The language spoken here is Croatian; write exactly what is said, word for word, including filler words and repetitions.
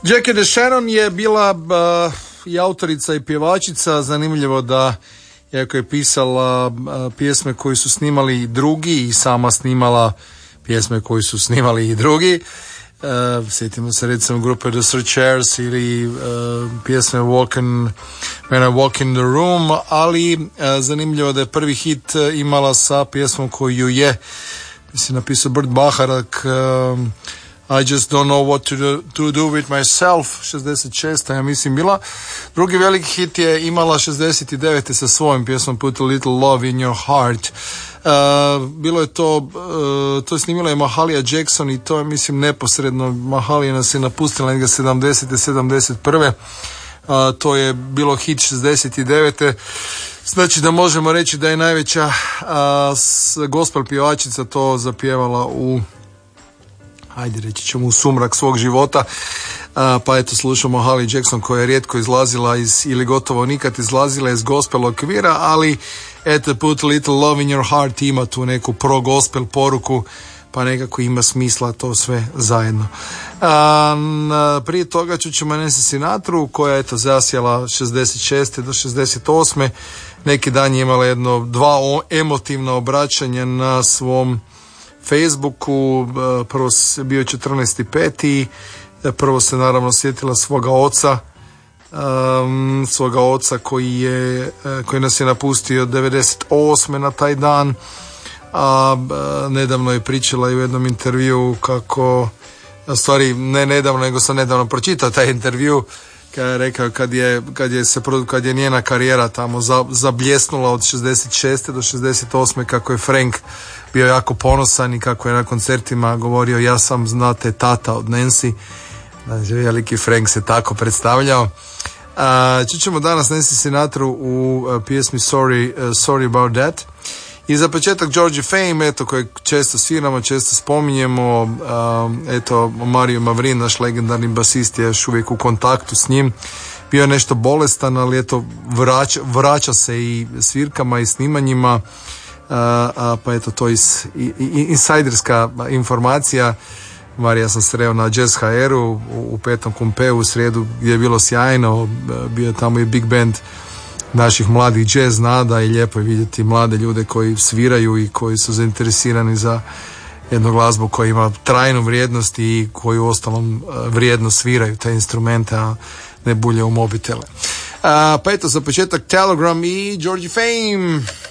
Jackie DeShannon je bila uh, i autorica i pjevačica. Zanimljivo da, iako je pisala uh, pjesme koji su snimali i drugi i sama snimala pjesme koji su snimali i drugi. Uh, sjetimo se recimo grupe The Searchers ili uh, pjesme Walkin', When I Walk in the Room, ali uh, zanimljivo da je prvi hit uh, imala sa pjesmom koju je, mislim, napisao Burt Bacharach, uh, I just don't know what to do, to do with myself, šezdeset šesta ja mislim bila. Drugi veliki hit je imala šezdeset devete sa svojom pjesmom Put a Little Love in Your Heart. Uh, bilo je to, uh, to je snimila je Mahalia Jackson i to je, mislim, neposredno. Mahalia nas je napustila negdje sedamdesete, sedamdeset prve. Uh, to je bilo hit šezdeset devete Znači da možemo reći da je najveća uh, gospel pjevačica to zapjevala u, hajde reći ćemo, u sumrak svog života. Uh, pa eto, slušamo Mahalia Jackson koja je rijetko izlazila iz, ili gotovo nikad izlazila iz gospel okvira, ali eto, Put a Little Love in Your Heart ima tu neku pro-gospel poruku, pa nekako ima smisla to sve zajedno. Um, prije toga čućemo Nancy Sinatru koja je eto zasjela šezdeset šeste do šezdeset osme Neki dan je imala jedno, dva emotivna obraćanja na svom Facebooku. Prvo je bio četrnaesti peti Prvo se naravno sjetila svoga oca, um, svoga oca koji je, koji nas je napustio devedeset osme na taj dan. A, a nedavno je pričala i u jednom intervju kako, a stvari ne nedavno, nego sam nedavno pročitao taj intervju, kad je rekao kad je, kad je, se, kad je njena karijera tamo za, zabljesnula od šezdeset šeste do šezdeset osme kako je Frank bio jako ponosan i kako je na koncertima govorio ja sam, znate, tata od Nancy. Znači, veliki Frank se tako predstavljao. A, čućemo danas Nancy Sinatru u a, pjesmi Sorry, uh, Sorry About That. I za početak Georgie Fame, eto, kojeg često sviramo, često spominjemo. Um, eto, Mario Mavrin, naš legendarni basist, je još uvijek u kontaktu s njim. Bio je nešto bolestan, ali eto, vraća, vraća se i svirkama i snimanjima. Uh, a, pa eto, to is, i, i, insajderska informacija. Marija sam sreo na Jazz ha er u, u petom Kumpeu u srijedu, gdje je bilo sjajno. Bio je tamo i big band naših mladih jazz nada i lijepo je vidjeti mlade ljude koji sviraju i koji su zainteresirani za jednu glazbu koja ima trajnu vrijednost i koju ostalom vrijedno sviraju te instrumente, a ne bulje u mobitele. A, pa eto, za početak Telegram i Georgie Fame.